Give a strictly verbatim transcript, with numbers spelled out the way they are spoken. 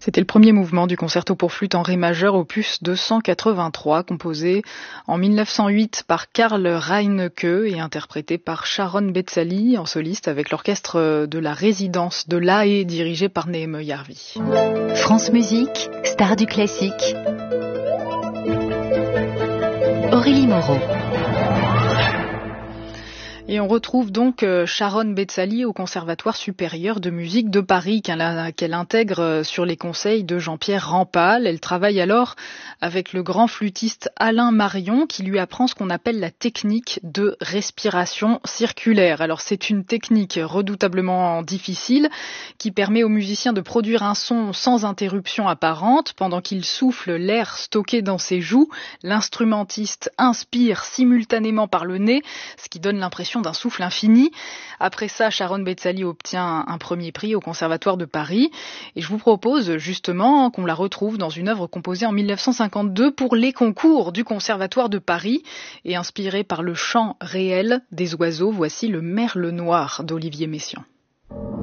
C'était le premier mouvement du concerto pour flûte en ré majeur opus deux cent quatre-vingt-trois, composé en mille neuf cent huit par Karl Reinecke et interprété par Sharon Betzali en soliste avec l'orchestre de la résidence de l'A E dirigé par Neeme Järvi. France Musique, star du classique. Aurélie Moreau. Et on retrouve donc Sharon Betzali au Conservatoire supérieur de musique de Paris qu'elle intègre sur les conseils de Jean-Pierre Rampal. Elle travaille alors avec le grand flûtiste Alain Marion qui lui apprend ce qu'on appelle la technique de respiration circulaire. Alors c'est une technique redoutablement difficile qui permet aux musiciens de produire un son sans interruption apparente pendant qu'il souffle l'air stocké dans ses joues. L'instrumentiste inspire simultanément par le nez, ce qui donne l'impression d'un souffle infini. Après ça, Sharon Betzali obtient un premier prix au Conservatoire de Paris. Et je vous propose justement qu'on la retrouve dans une œuvre composée en mille neuf cent cinquante-deux pour les concours du Conservatoire de Paris et inspirée par le chant réel des oiseaux. Voici le Merle noir d'Olivier Messiaen.